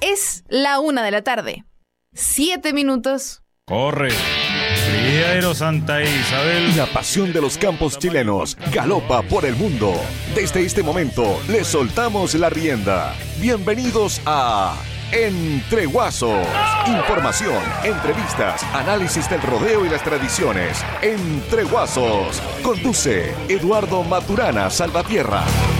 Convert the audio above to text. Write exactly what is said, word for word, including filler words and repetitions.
Es la una de la tarde. Siete minutos. Corre. Criadero Santa Isabel. La pasión de los campos chilenos galopa por el mundo. Desde este momento les soltamos la rienda. Bienvenidos a Entre Guasos. Información, entrevistas, análisis del rodeo y las tradiciones. Entre Guasos. Conduce Eduardo Maturana Salvatierra.